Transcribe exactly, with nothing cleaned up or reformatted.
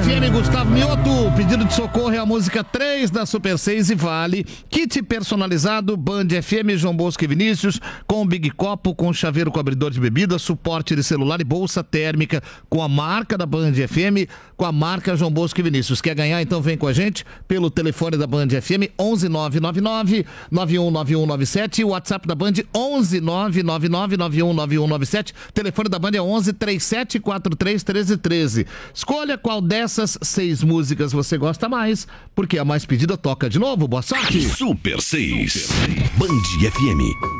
F M, Gustavo Mioto. Pedido de socorro é a música três da Super seis e Vale. Kit personalizado, Band F M, João Bosco e Vinícius, com Big Copo, com chaveiro com abridor de bebida, suporte de celular e bolsa térmica, com a marca da Band F M, com a marca João Bosco e Vinícius. Quer ganhar? Então vem com a gente pelo telefone da Band F M, onze nove nove nove, nove um nove um nove sete, o WhatsApp da Band, onze nove nove nove, nove um nove um nove sete, telefone da Band é onze, trinta e sete, quarenta e três, treze treze. Escolha qual dessas seis músicas você gosta mais, porque a mais pedida toca de novo. Boa sorte! Super seis, Band F M.